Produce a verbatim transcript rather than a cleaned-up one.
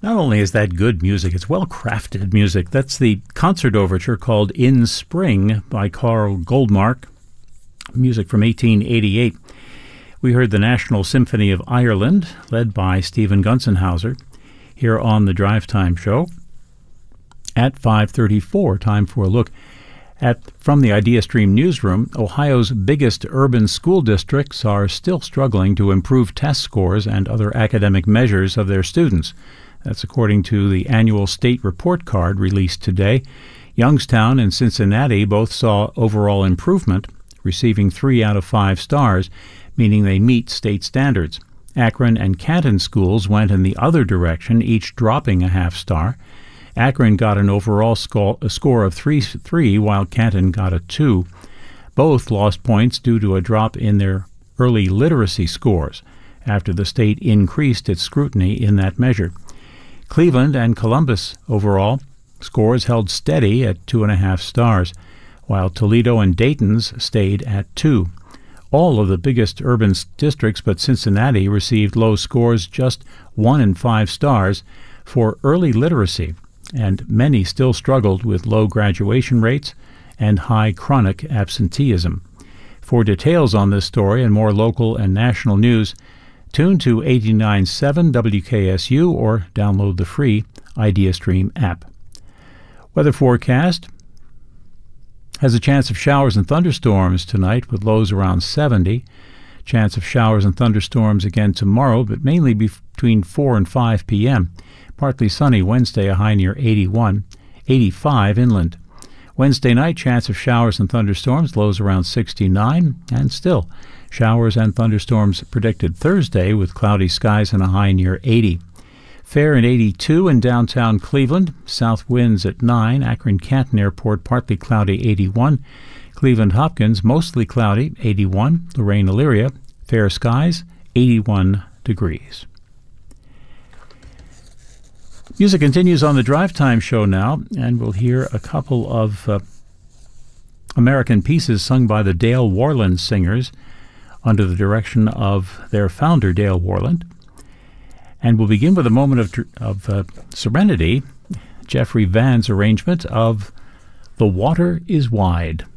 Not only is that good music, it's well-crafted music. That's the concert overture called In Spring by Carl Goldmark, music from eighteen eighty-eight. We heard the National Symphony of Ireland, led by Stephen Gunzenhauser, here on the Drive Time Show. At five thirty-four, time for a look at from the IdeaStream newsroom. Ohio's biggest urban school districts are still struggling to improve test scores and other academic measures of their students. That's according to the annual state report card released today. Youngstown and Cincinnati both saw overall improvement, receiving three out of five stars, meaning they meet state standards. Akron and Canton schools went in the other direction, each dropping a half star. Akron got an overall sco- a score of three three, while Canton got a two. Both lost points due to a drop in their early literacy scores after the state increased its scrutiny in that measure. Cleveland and Columbus overall scores held steady at two and a half stars, while Toledo and Dayton's stayed at two. All of the biggest urban districts but Cincinnati received low scores, just one and five stars, for early literacy, and many still struggled with low graduation rates and high chronic absenteeism. For details on this story and more local and national news, tune to eighty-nine point seven W K S U or download the free IdeaStream app. Weather forecast has a chance of showers and thunderstorms tonight with lows around seventy. Chance of showers and thunderstorms again tomorrow, but mainly between four and five p.m. Partly sunny Wednesday, a high near eighty-one, eighty-five inland. Wednesday night, chance of showers and thunderstorms, lows around sixty-nine, and still showers and thunderstorms predicted Thursday with cloudy skies and a high near eighty. Fair and eighty-two in downtown Cleveland. South winds at nine. Akron-Canton Airport partly cloudy, eighty-one. Cleveland-Hopkins mostly cloudy, eighty-one. Lorraine-Elyria fair skies, eighty-one degrees. Music continues on the Drive Time Show now, and we'll hear a couple of uh, American pieces sung by the Dale Worland Singers under the direction of their founder, Dale Worland. And we'll begin with a moment of, of uh, serenity, Jeffrey Van's arrangement of The Water is Wide.